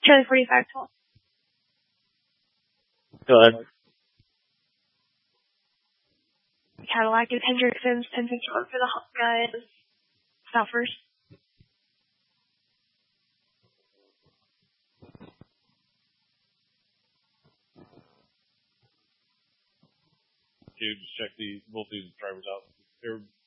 Charlie 4512. Go ahead. Cadillac is Hendrickson's 1051 for the stop first. Okay, just check both these drivers out. They're